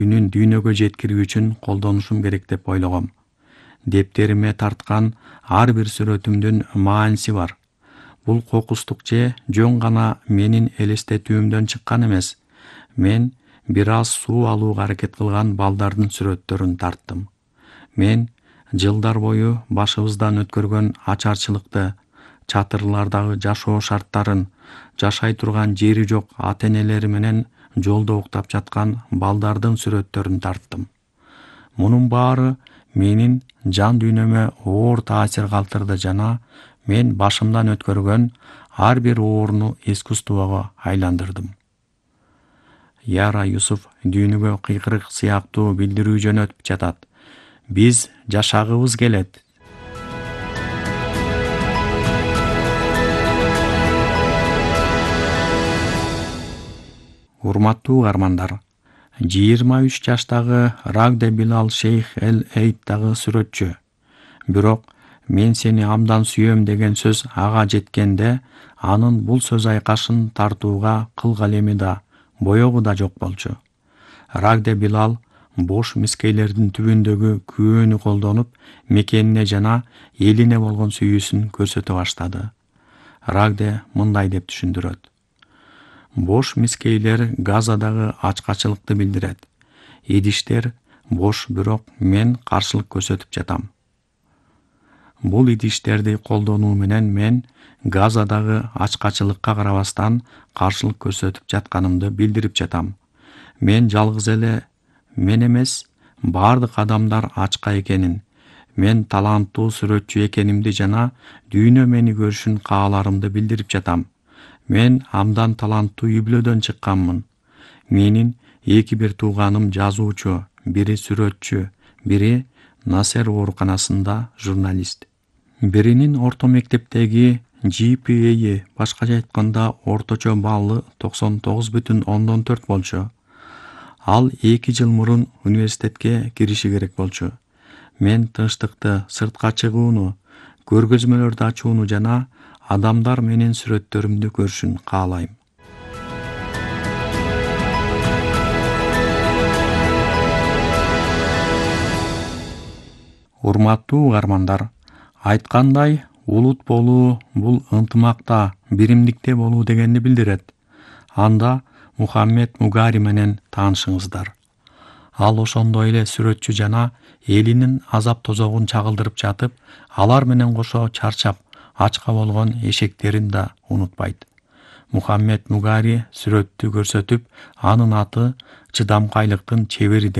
үнүн дүйнөгө жеткирүү үчүн колдонушум керек деп ойлогом. Дептериме тарткан ар бир сүрөтүмдүн мааниси бар. Бул кокустук же жөн гана менин элестетүүмдөн чыккан эмес. Мен бир аз суу алууга аракет кылган балдардын сүрөттөрүн тарттым. Мен жылдар бою башыбыздан өткөргөн ачарчылыкты, чатырлардагы жашоо шарттарын, жашай турган жери жок ата-энелери менен жолдо уктап жаткан балдардын сүрөттөрүн тарттым. Мунун баары менин жан дүйнөмө оор таасир калтырды жана мен башымдан өткөргөн ар бир ооруну искусствого айландырдым. Яра Юсуф дүйнөгө кыйкырык сыяктуу билдирүү жөнөтүп жатат. Биз жашагыбыз келет. Урматтуу угармандар, 23 жаштагы Рагде Билал Шейх Эл Эйд дагы сүрөтчү. Бирок мен сени абдан сүйөм деген сөз ага жеткенде, анын бул сөз айкашын тартууга кыл калеми да, боёгу да жок болчу. Рагде Билал бош мискейлердин түбүндөгү күбөнү колдонуп, мекенине жана элине болгон сүйүүсүн көрсөтө баштады. Рагде мындай деп түшүндүрөт. Бош мискейлер Газадагы ачкачылыкты билдирет. Идиштер бош, бирок мен каршылык көрсөтүп жатам. Бул идиштерди колдонуу менен мен Газадагы ачкачылыкка карабастан каршылык көрсөтүп жатканымды билдирип жатам. Мен жалгыз эле мен эмес, бардык адамдар ачка экенин, мен таланттуу сүрөтчү экенимди жана дүйнө мени көрүшүн кааларымды билдирип жатам. Мен абдан таланттуу үй-бүлөдөн чыкканмын. Менин 2 тууганым жазуучу, бири сүрөтчү, бири Насер ооруканасында журналист. Биринин орто мектептеги GPA, башкача айтканда орточо баллы 99,4 болчу. Ал 2 жыл мурун университетке кириши керек болчу. Мен тынчтыкты, сыртка чыгууну, көргөзмөлөрдү ачууну жана адамдар менин сүрөттөрүмдү көрүшүн каалайм. Урматтуу угармандар, айткандай, улут болуу бул ынтымакта, биримдикте болуу дегенди билдирет. Анда Мухаммед Мугари менен таанышыңыздар. Ал ошондой эле сүрөтчү жана элинин азап тозогун чагылдырып жатып, алар менен кошо чарчап, ачка болгон эшектерин да унутпайт. Мухаммед Мугари сүрөттү көрсөтүп, анын аты чыдамкайлыктын чебери